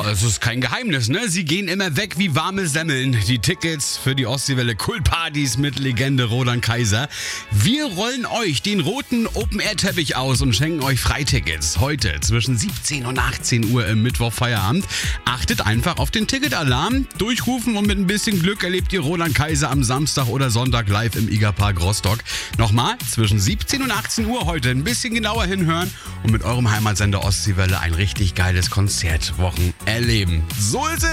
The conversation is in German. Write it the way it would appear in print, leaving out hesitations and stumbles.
es ist kein Geheimnis, ne? Sie gehen immer weg wie warme Semmeln. Die Tickets für die Ostseewelle Kultpartys mit Legende Roland Kaiser. Wir rollen euch den roten Open-Air-Teppich aus und schenken euch Freitickets. Heute zwischen 17 und 18 Uhr im Mittwochfeierabend. Achtet einfach auf den Ticketalarm. Durchrufen und mit ein bisschen Glück erlebt ihr Roland Kaiser am Samstag oder Sonntag live im Igerpark Rostock. Nochmal, zwischen 17 und 18 Uhr heute ein bisschen genauer hinhören und mit eurem Heimatsender Ostseewelle ein richtig geiles Konzertwochen erleben. So ist es!